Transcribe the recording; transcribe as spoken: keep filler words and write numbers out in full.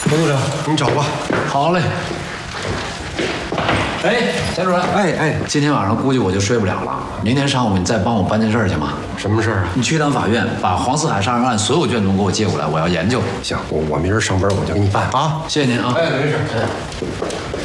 冯组长，你找吧。 好嘞。哎，贾主任， 哎哎， 今天晚上估计我就睡不了了。明天上午你再帮我办件事儿去吗？ 什么事儿啊？ 你去趟法院，把黄四海杀人案所有卷宗给我借过来，我要研究。 行，我我明儿上班我就给你办啊。 谢谢您啊。 哎，没事。